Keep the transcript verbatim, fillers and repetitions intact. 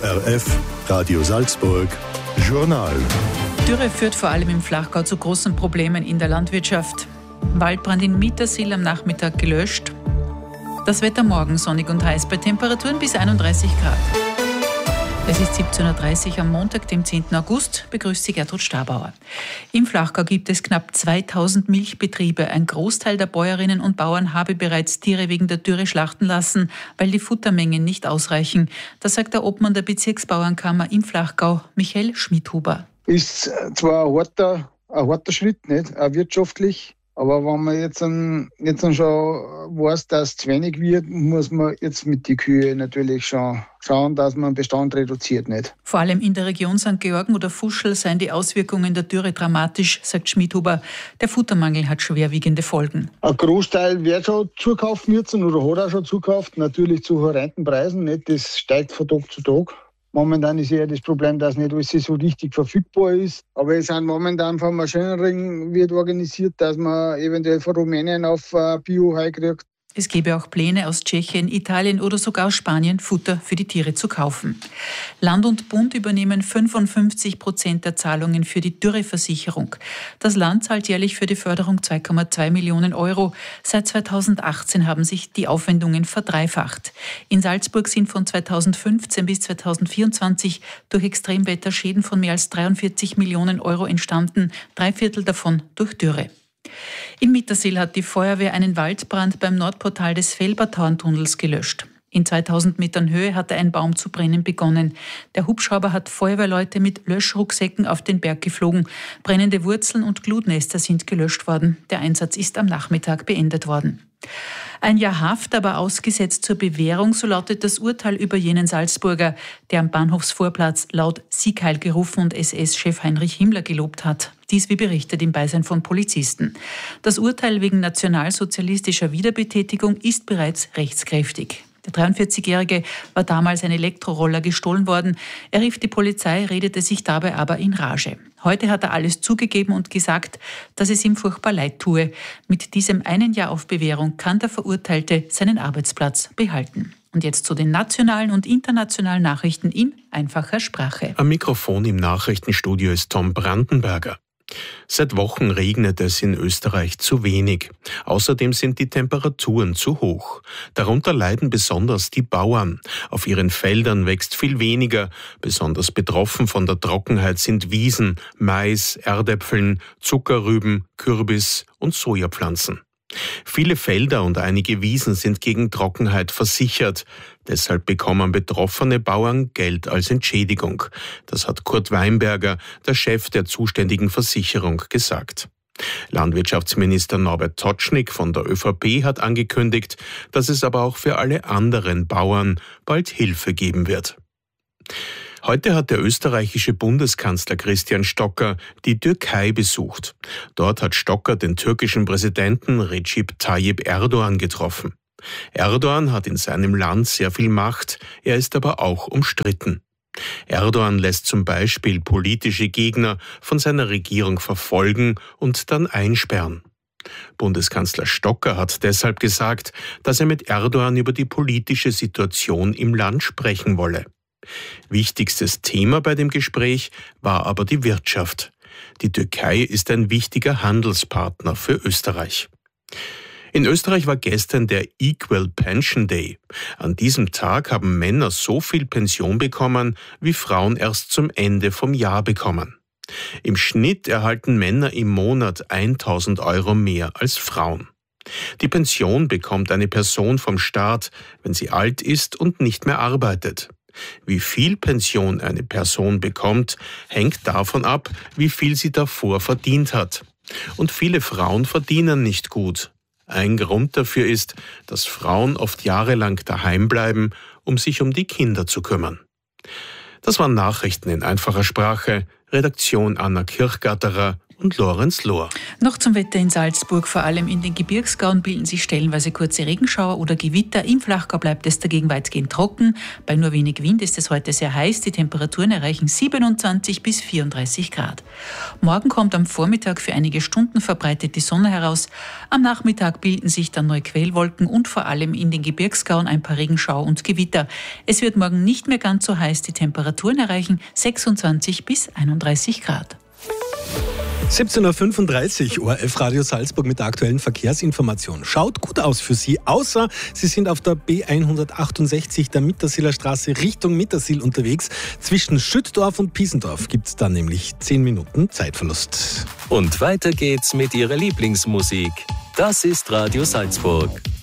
O R F, Radio Salzburg, Journal. Dürre führt vor allem im Flachgau zu großen Problemen in der Landwirtschaft. Waldbrand in Mittersill am Nachmittag gelöscht. Das Wetter morgen sonnig und heiß bei Temperaturen bis einunddreißig Grad. Es ist siebzehn Uhr dreißig am Montag, dem zehnten August, begrüßt Sie Gertrud Stabauer. Im Flachgau gibt es knapp zweitausend Milchbetriebe. Ein Großteil der Bäuerinnen und Bauern habe bereits Tiere wegen der Dürre schlachten lassen, weil die Futtermengen nicht ausreichen. Das sagt der Obmann der Bezirksbauernkammer im Flachgau, Michael Schmidhuber. Ist zwar ein harter, ein harter Schritt, nicht, auch wirtschaftlich, aber wenn man jetzt, an, jetzt an schon weiß, dass es zu wenig wird, muss man jetzt mit den Kühen natürlich schon schauen, dass man den Bestand reduziert. Nicht. Vor allem in der Region Sankt Georgen oder Fuschl seien die Auswirkungen der Dürre dramatisch, sagt Schmidhuber. Der Futtermangel hat schwerwiegende Folgen. Ein Großteil wird schon zukaufen müssen oder hat auch schon zukauft, natürlich zu horrenden Preisen. Nicht. Das steigt von Tag zu Tag. Momentan ist eher das Problem, dass nicht alles so richtig verfügbar ist. Aber es sind momentan vom Maschinenring wird organisiert, dass man eventuell von Rumänien auf Bio-Heu kriegt. Es gäbe auch Pläne, aus Tschechien, Italien oder sogar aus Spanien Futter für die Tiere zu kaufen. Land und Bund übernehmen fünfundfünfzig Prozent der Zahlungen für die Dürreversicherung. Das Land zahlt jährlich für die Förderung zwei Komma zwei Millionen Euro. Seit zweitausendachtzehn haben sich die Aufwendungen verdreifacht. In Salzburg sind von zweitausendfünfzehn bis zweitausendvierundzwanzig durch Extremwetter Schäden von mehr als dreiundvierzig Millionen Euro entstanden, drei Viertel davon durch Dürre. In Mittersill hat die Feuerwehr einen Waldbrand beim Nordportal des Felbertauerntunnels gelöscht. In zweitausend Metern Höhe hatte ein Baum zu brennen begonnen. Der Hubschrauber hat Feuerwehrleute mit Löschrucksäcken auf den Berg geflogen. Brennende Wurzeln und Glutnester sind gelöscht worden. Der Einsatz ist am Nachmittag beendet worden. Ein Jahr Haft, aber ausgesetzt zur Bewährung, so lautet das Urteil über jenen Salzburger, der am Bahnhofsvorplatz laut Sieg Heil gerufen und S S-Chef Heinrich Himmler gelobt hat. Dies wie berichtet im Beisein von Polizisten. Das Urteil wegen nationalsozialistischer Wiederbetätigung ist bereits rechtskräftig. Der dreiundvierzigjährige war damals ein Elektroroller gestohlen worden. Er rief die Polizei, redete sich dabei aber in Rage. Heute hat er alles zugegeben und gesagt, dass es ihm furchtbar leid tue. Mit diesem einen Jahr auf Bewährung kann der Verurteilte seinen Arbeitsplatz behalten. Und jetzt zu den nationalen und internationalen Nachrichten in einfacher Sprache. Am Mikrofon im Nachrichtenstudio ist Tom Brandenberger. Seit Wochen regnet es in Österreich zu wenig. Außerdem sind die Temperaturen zu hoch. Darunter leiden besonders die Bauern. Auf ihren Feldern wächst viel weniger. Besonders betroffen von der Trockenheit sind Wiesen, Mais, Erdäpfeln, Zuckerrüben, Kürbis und Sojapflanzen. Viele Felder und einige Wiesen sind gegen Trockenheit versichert. Deshalb bekommen betroffene Bauern Geld als Entschädigung. Das hat Kurt Weinberger, der Chef der zuständigen Versicherung, gesagt. Landwirtschaftsminister Norbert Totschnig von der ÖVP hat angekündigt, dass es aber auch für alle anderen Bauern bald Hilfe geben wird. Heute hat der österreichische Bundeskanzler Christian Stocker die Türkei besucht. Dort hat Stocker den türkischen Präsidenten Recep Tayyip Erdoğan getroffen. Erdoğan hat in seinem Land sehr viel Macht, er ist aber auch umstritten. Erdoğan lässt zum Beispiel politische Gegner von seiner Regierung verfolgen und dann einsperren. Bundeskanzler Stocker hat deshalb gesagt, dass er mit Erdoğan über die politische Situation im Land sprechen wolle. Wichtigstes Thema bei dem Gespräch war aber die Wirtschaft. Die Türkei ist ein wichtiger Handelspartner für Österreich. In Österreich war gestern der Equal Pension Day. An diesem Tag haben Männer so viel Pension bekommen, wie Frauen erst zum Ende vom Jahr bekommen. Im Schnitt erhalten Männer im Monat tausend Euro mehr als Frauen. Die Pension bekommt eine Person vom Staat, wenn sie alt ist und nicht mehr arbeitet. Wie viel Pension eine Person bekommt, hängt davon ab, wie viel sie davor verdient hat. Und viele Frauen verdienen nicht gut. Ein Grund dafür ist, dass Frauen oft jahrelang daheim bleiben, um sich um die Kinder zu kümmern. Das waren Nachrichten in einfacher Sprache. Redaktion Anna Kirchgatterer, und Lorenz Lohr. Noch zum Wetter in Salzburg. Vor allem in den Gebirgsgauen bilden sich stellenweise kurze Regenschauer oder Gewitter. Im Flachgau bleibt es dagegen weitgehend trocken. Bei nur wenig Wind ist es heute sehr heiß. Die Temperaturen erreichen siebenundzwanzig bis vierunddreißig Grad. Morgen kommt am Vormittag für einige Stunden verbreitet die Sonne heraus. Am Nachmittag bilden sich dann neue Quellwolken und vor allem in den Gebirgsgauen ein paar Regenschauer und Gewitter. Es wird morgen nicht mehr ganz so heiß. Die Temperaturen erreichen sechsundzwanzig bis einunddreißig Grad. siebzehn Uhr fünfunddreißig, O R F Radio Salzburg mit der aktuellen Verkehrsinformation. Schaut gut aus für Sie, außer Sie sind auf der B hundertachtundsechzig der Mittersiler Straße Richtung Mittersil unterwegs. Zwischen Schüttdorf und Piesendorf gibt es dann nämlich zehn Minuten Zeitverlust. Und weiter geht's mit Ihrer Lieblingsmusik. Das ist Radio Salzburg.